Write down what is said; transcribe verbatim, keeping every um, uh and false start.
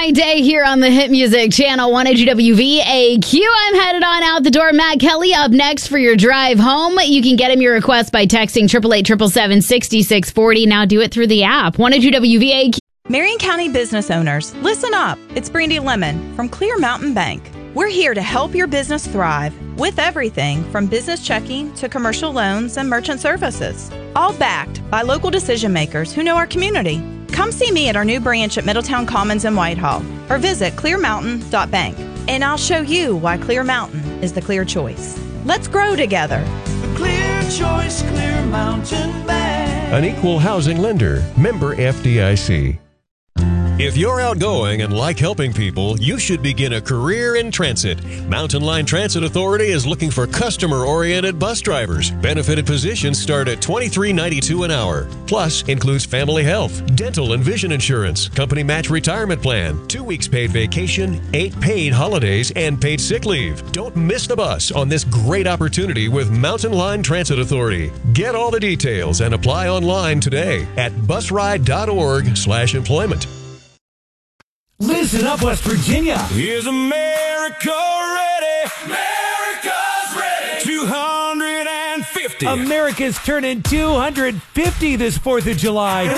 great day here on the Hit Music Channel, one A G W V A Q. I'm headed on out the door. Matt Kelly up next for your drive home. You can get him your request by texting eight eight eight, seven seven seven, six six four zero. Now do it through the app. one A G W V A Q. Marion County business owners, listen up. It's Brandy Lemon from Clear Mountain Bank. We're here to help your business thrive with everything from business checking to commercial loans and merchant services, all backed by local decision makers who know our community. Come see me at our new branch at Middletown Commons in Whitehall or visit clear mountain dot bank, and I'll show you why Clear Mountain is the clear choice. Let's grow together. The clear choice, Clear Mountain Bank. An equal housing lender, member F D I C. If you're outgoing and like helping people, you should begin a career in transit. Mountain Line Transit Authority is looking for customer-oriented bus drivers. Benefited positions start at twenty-three ninety-two an hour. Plus, includes family health, dental and vision insurance, company match retirement plan, two weeks paid vacation, eight paid holidays, and paid sick leave. Don't miss the bus on this great opportunity with Mountain Line Transit Authority. Get all the details and apply online today at busride.org slash employment. Listen up, West Virginia. Is America ready? America's ready. two hundred fifty. America's turning two hundred fifty this fourth of July.